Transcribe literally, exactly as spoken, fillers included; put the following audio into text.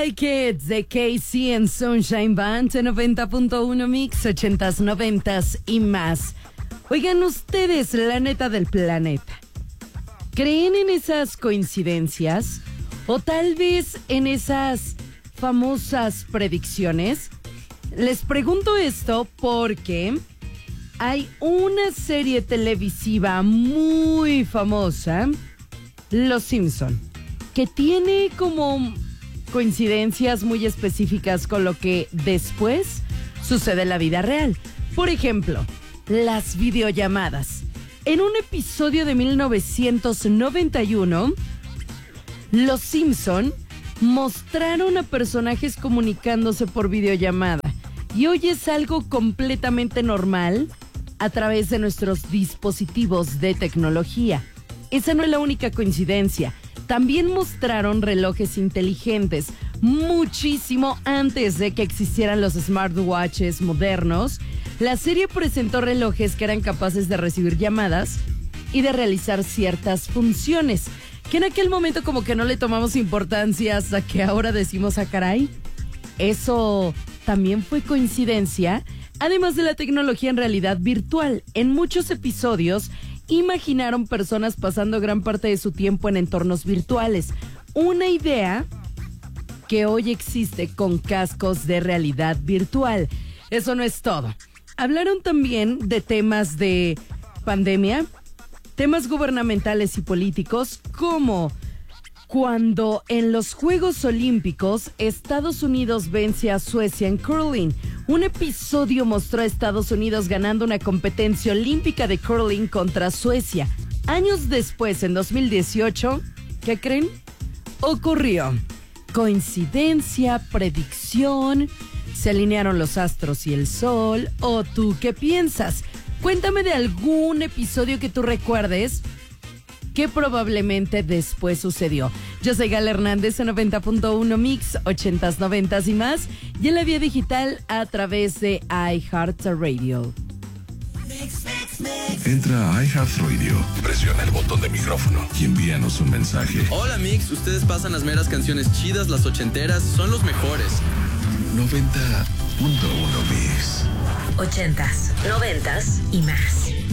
Like It de Casey and Sunshine Band en noventa punto uno Mix, ochentas, noventas y más. Oigan ustedes, la neta del planeta, ¿creen en esas coincidencias? ¿O tal vez en esas famosas predicciones? Les pregunto esto porque hay una serie televisiva muy famosa, Los Simpson, que tiene como coincidencias muy específicas con lo que después sucede en la vida real. Por ejemplo, las videollamadas. En un episodio de mil novecientos noventa y uno, Los Simpson mostraron a personajes comunicándose por videollamada. Y hoy es algo completamente normal a través de nuestros dispositivos de tecnología. Esa no es la única coincidencia. También mostraron relojes inteligentes muchísimo antes de que existieran los smartwatches modernos. La serie presentó relojes que eran capaces de recibir llamadas y de realizar ciertas funciones, que en aquel momento como que no le tomamos importancia hasta que ahora decimos, ah, caray, eso también fue coincidencia. Además de la tecnología en realidad virtual, en muchos episodios imaginaron personas pasando gran parte de su tiempo en entornos virtuales. Una idea que hoy existe con cascos de realidad virtual. Eso no es todo. Hablaron también de temas de pandemia, temas gubernamentales y políticos, como cuando en los Juegos Olímpicos Estados Unidos vence a Suecia en curling. Un episodio mostró a Estados Unidos ganando una competencia olímpica de curling contra Suecia. Años después, en dos mil dieciocho, ¿qué creen? Ocurrió. Coincidencia, predicción, se alinearon los astros y el sol. ¿O tú qué piensas? Cuéntame de algún episodio que tú recuerdes que probablemente después sucedió. Yo soy Gala Hernández en noventa punto uno Mix, ochentas, noventas y más, y en la vía digital a través de iHeartRadio. Entra a iHeartRadio, presiona el botón de micrófono y envíanos un mensaje. Hola Mix, ustedes pasan las meras canciones chidas, las ochenteras, son los mejores. noventa punto uno Mix. Ochentas, noventas y más.